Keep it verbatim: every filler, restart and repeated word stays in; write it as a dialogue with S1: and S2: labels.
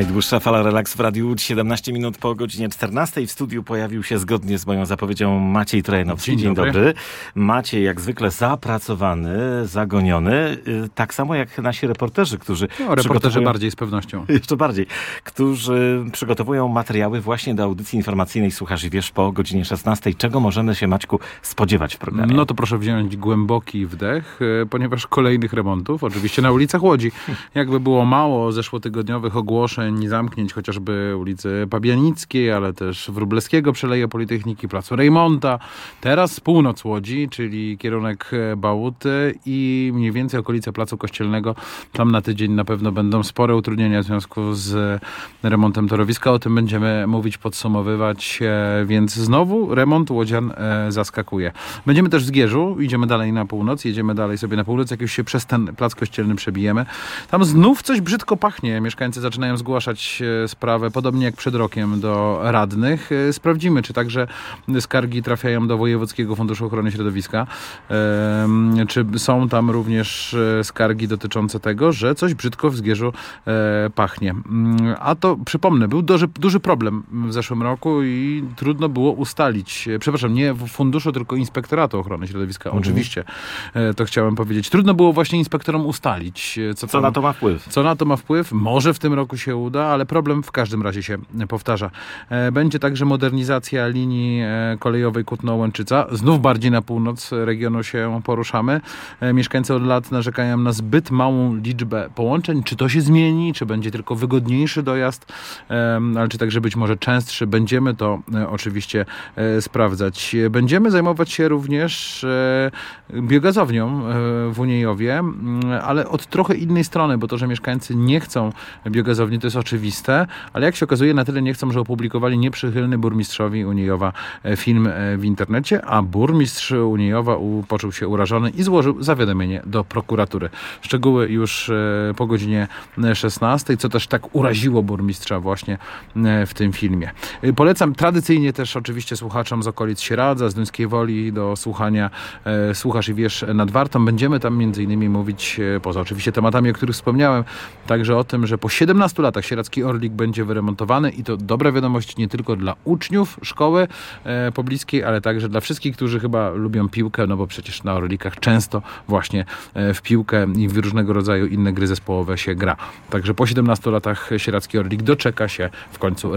S1: Najdłuższa fala relaks w Radiu Łódź, siedemnaście minut po godzinie czternastej. W studiu pojawił się zgodnie z moją zapowiedzią Maciej Trojanowski. Dzień, Dzień dobry. dobry. Maciej jak zwykle zapracowany, zagoniony, tak samo jak nasi reporterzy, którzy...
S2: No, reporterzy bardziej z pewnością.
S1: Jeszcze bardziej. Którzy przygotowują materiały właśnie do audycji informacyjnej Słuchasz i Wiesz po godzinie szesnastej. Czego możemy się, Maćku, spodziewać w programie?
S2: No to proszę wziąć głęboki wdech, ponieważ kolejnych remontów, oczywiście na ulicach Łodzi. Jakby było mało zeszłotygodniowych ogłoszeń, zamknięć chociażby ulicy Pabianickiej, ale też Wróblewskiego przy Aleje Politechniki, placu Rejmonta. Teraz północ Łodzi, czyli kierunek Bałuty i mniej więcej okolice Placu Kościelnego. Tam na tydzień na pewno będą spore utrudnienia w związku z remontem torowiska. O tym będziemy mówić, podsumowywać, więc znowu remont łodzian zaskakuje. Będziemy też w Zgierzu, idziemy dalej na północ, jedziemy dalej sobie na północ, jak już się przez ten Plac Kościelny przebijemy. Tam znów coś brzydko pachnie. Mieszkańcy zaczynają zgłaszać sprawę, podobnie jak przed rokiem, do radnych. Sprawdzimy, czy także skargi trafiają do Wojewódzkiego Funduszu Ochrony Środowiska. Czy są tam również skargi dotyczące tego, że coś brzydko w Zgierzu pachnie. A to, przypomnę, był duży, duży problem w zeszłym roku i trudno było ustalić, przepraszam, nie w funduszu, tylko Inspektoratu Ochrony Środowiska. Mhm. Oczywiście, to chciałem powiedzieć. Trudno było właśnie inspektorom ustalić, co,
S1: co
S2: tam,
S1: na to ma wpływ.
S2: Co na to ma wpływ. Może w tym roku się uda, ale problem w każdym razie się powtarza. Będzie także modernizacja linii kolejowej Kutno-Łęczyca. Znów bardziej na północ regionu się poruszamy. Mieszkańcy od lat narzekają na zbyt małą liczbę połączeń. Czy to się zmieni? Czy będzie tylko wygodniejszy dojazd? Ale czy także być może częstszy? Będziemy to oczywiście sprawdzać. Będziemy zajmować się również biogazownią w Uniejowie, ale od trochę innej strony, bo to, że mieszkańcy nie chcą biogazowni, to jest oczywiste, ale jak się okazuje, na tyle nie chcą, że opublikowali nieprzychylny burmistrzowi Uniejowa film w internecie, a burmistrz Uniejowa poczuł się urażony i złożył zawiadomienie do prokuratury. Szczegóły już po godzinie szesnastej, co też tak uraziło burmistrza właśnie w tym filmie. Polecam tradycyjnie też oczywiście słuchaczom z okolic Sieradza, z Duńskiej Woli do słuchania Słuchasz i Wiesz nad Wartą. Będziemy tam między innymi mówić, poza oczywiście tematami, o których wspomniałem, także o tym, że po siedemnastu latach Sieradzki Orlik będzie wyremontowany i to dobra wiadomość nie tylko dla uczniów szkoły e, pobliskiej, ale także dla wszystkich, którzy chyba lubią piłkę, no bo przecież na Orlikach często właśnie e, w piłkę i w różnego rodzaju inne gry zespołowe się gra. Także po siedemnastu latach Sieradzki Orlik doczeka się w końcu